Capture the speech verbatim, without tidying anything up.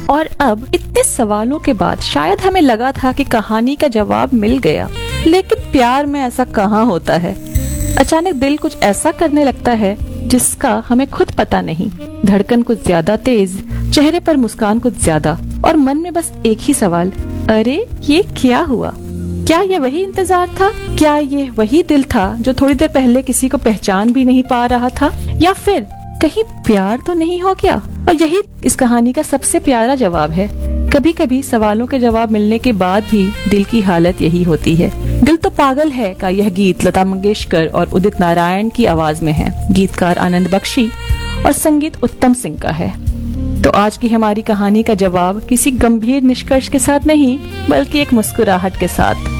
और अब इतने सवालों के बाद शायद हमें लगा था कि कहानी का जवाब मिल गया, लेकिन प्यार में ऐसा कहाँ होता है। अचानक दिल कुछ ऐसा करने लगता है जिसका हमें खुद पता नहीं। धड़कन कुछ ज्यादा तेज, चेहरे पर मुस्कान कुछ ज्यादा, और मन में बस एक ही सवाल, अरे ये क्या हुआ? क्या ये वही इंतजार था? क्या ये वही दिल था जो थोड़ी देर पहले किसी को पहचान भी नहीं पा रहा था? या फिर कहीं प्यार तो नहीं हो गया? और यही इस कहानी का सबसे प्यारा जवाब है। कभी कभी सवालों के जवाब मिलने के बाद भी दिल की हालत यही होती है। दिल तो पागल है का यह गीत लता मंगेशकर और उदित नारायण की आवाज में है। गीतकार आनंद बख्शी और संगीत उत्तम सिंह का है। तो आज की हमारी कहानी का जवाब किसी गंभीर निष्कर्ष के साथ नहीं, बल्कि एक मुस्कुराहट के साथ।